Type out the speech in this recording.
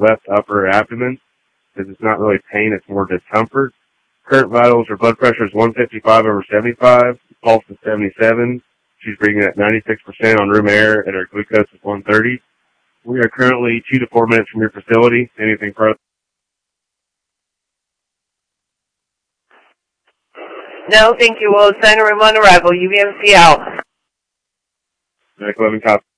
left upper abdomen, because it's not really pain, it's more discomfort. Current vitals, her blood pressure is 155/75, pulse is 77. She's breathing at 96% on room air, and her glucose is 130. We are currently 2 to 4 minutes from your facility. Anything further? No, thank you. We'll assign a room on arrival. UVMC out. Medical 11 copy.